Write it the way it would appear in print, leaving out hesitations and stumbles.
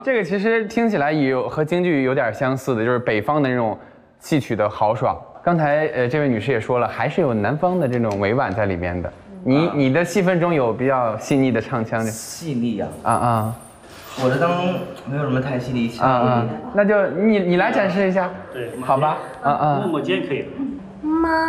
这个其实听起来也和京剧有点相似的，就是北方的那种戏曲的豪爽。刚才这位女士也说了，还是有南方的这种委婉在里面的。你的戏份中有比较细腻的唱腔的？ 细腻呀！ 我的当没有什么太细腻那就你来展示一下， 对， 好吧？ 摸肩可以。 妈。